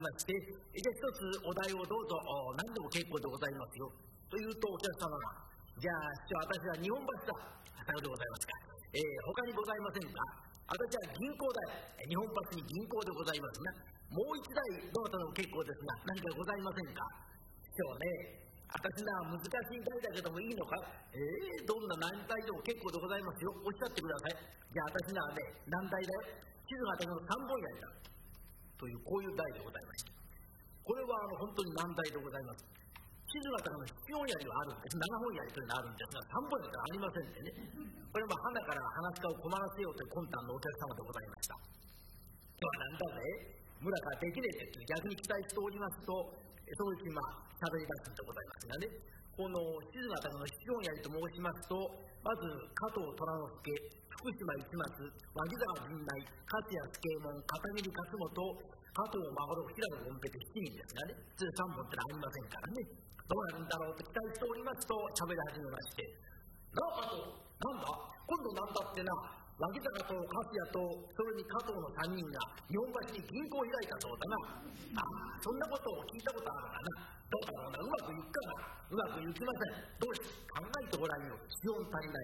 まして、じゃあ一つお題をどうぞ何でも結構でございますよというと、お客様がじゃあ師匠、私は日本橋ださようでございますか、他にございませんか、私は銀行だよ、日本橋に銀行でございますが、もう一台どなたでも結構ですが何かございませんか。師匠ね、私な難しい題だけどもいいのか、どんな難題でも結構でございますよ、おっしゃってください。じゃあ私なね、難題だよ、地図型の3本やりだというこういう題でございました。これは本当に難題でございます。地図型の7本槍はあるんです、7本槍というのがあるんですが、3本槍はありませんでね、これは花から話し家を困らせようという魂胆のお客様でございました。今日は何だぜ、村からできねえって逆に期待しておりますと、そのうち喋り出すんでございますがね、この地図型の7本槍と申しますと、まず加藤虎之助、福島一松、脇坂陣内、勝谷助右衛門、片桐勝元、加藤孫六、平野権平と7人ですがね、普通3本ってのはありませんからね、どうなるんだろうと期待しておりますと喋り始めまして、なあ加藤、なんだ今度なんだってな、脇坂と勝谷とそれに加藤の3人が日本橋に銀行を開いたそうだな。そんなことを聞いたことあるかな。どうだろうな、うまくいくかな。うまくいきません。どうして考えてごらんよ、資本足りない。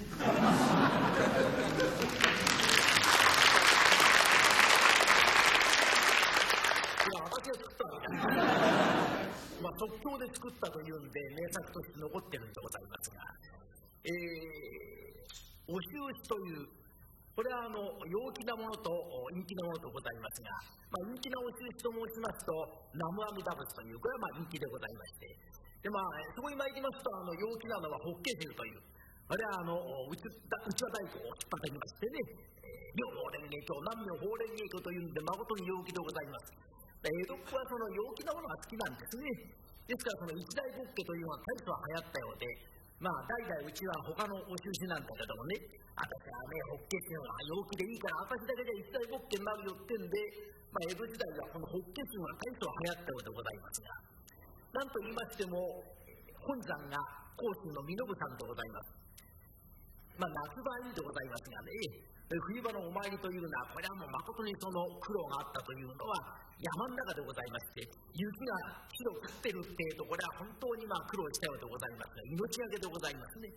いや、私が作ったわけじゃない。即興で作ったというんで名作として残ってるんでございますが、お習字という、これは陽気なものと陰気なものとございますが、陰気なお習字と申しますと南無阿弥陀仏という、これは陰気でございまして、でそこに参りますと陽気なのは法華宗という、あれは内輪太鼓を引っ張りましてね、妙法蓮華経、南無法蓮華経というんで誠に陽気でございます。江戸っ子はその陽気なものが好きなんですね。ですからその一大仏家というのは大層流行ったようで、代々うちは他のお習字なんだけどもね、私はね、法華っていうのは陽気でいいから私だけで一大仏家になるよってんで、江戸時代はこの法華宗が大層流行ったようでございますが、なんと言いましても本山が高知の身延さんでございます。夏場はいいでございますがね、冬場のお参りというのはこれはもう誠にその苦労があったというのは山の中でございまして、雪が白く降ってるっていうとこれは本当に苦労したようでございますが、命がけでございますね。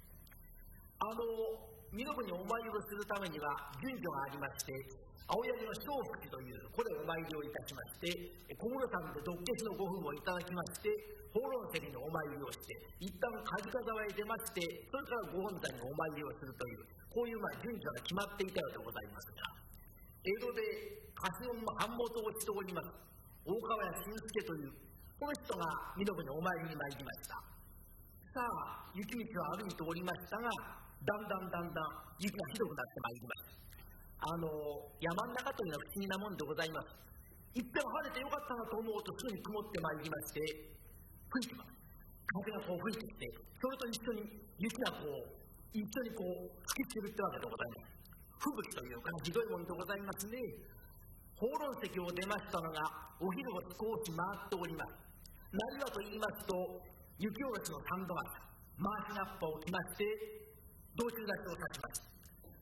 身延にお参りをするためには順序がありまして、青柳の正福というこれをお参りをいたしまして、小室さんで独決のご分をいただきまして、法論席にお参りをして一旦梶川沢へ出まして、それからご本山にお参りをするという、こういう順序が決まっていたようでございますが、江戸で貸本の版元をしております大川屋新助というこの人が身延にお参りに参りました。さあ雪道を歩いておりましたが、だんだん雪がひどくなってまいります。山の中というのは不思議なもんでございます。いっぺん晴れてよかったなと思うとすぐに曇ってまいりまして、吹いてます。風がこう吹いてきて、それと一緒に雪が一緒に吹きつけるってわけでございます。吹雪というかひどいもんでございますね。法論席を出ましたのがお昼を少し回っております。何はと言いますと、雪下ろしの三度回しナッパを着まして道中立ちを立ちます。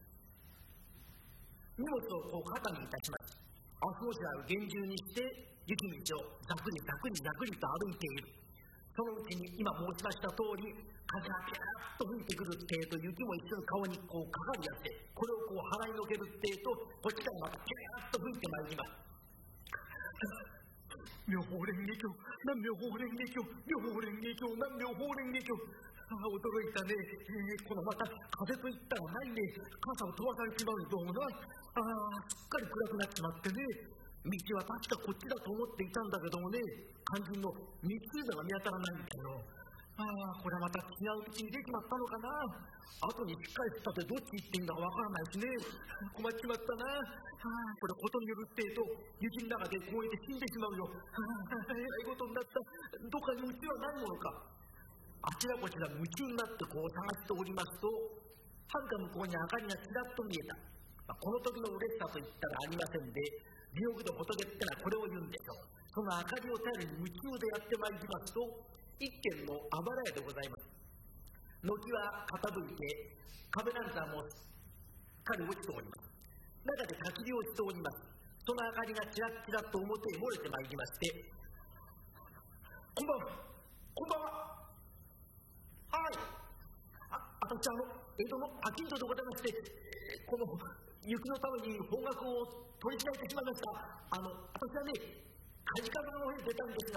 荷物を肩にいたします。足腰ある厳重にして雪道をざくりと歩いている。そのうちに今申しました通り、風がピャーッと吹いてくるってえと雪も一緒に顔にかかり合って、これを払いのけるってえとこっちからまたピャーッと吹いてまいります。妙法蓮華経、南無妙法蓮華経、妙法蓮華経、南無妙法蓮華経。驚いたね。このまた風といったらないね。傘を飛ばされちまうにどうもな。すっかり暗くなっちまってね。道は確かこっちだと思っていたんだけどもね、肝心の道が見当たらないんだよ。これはまた違う道に出ちまったのかな。後にしっかりしたってどっち行っていいんだかわからないしね。困っちまったな。これことによるってえと雪の中で凍えて死んでしまうよ。えらいことになった。どっかに道はないものか。あちらこちら夢中になって探しておりますと、はるか向こうに明かりがちらっと見えた。この時の嬉しさといったらありませんで、美欲の仏ってのはこれを言うんでしょう。その明かりを頼りに夢中でやってまいりますと、一軒のあばら屋でございます。軒は傾いて壁なんかもすっかり落ちております。中で焚き火をしております。 その明かりがちらちらと表へ漏れてまいりまして、こんばんは、こんばんは。はい。私江戸の商人でございまして、この雪のために方角を取り違えてしまいました。私はね、梶川の方へ出たんですが、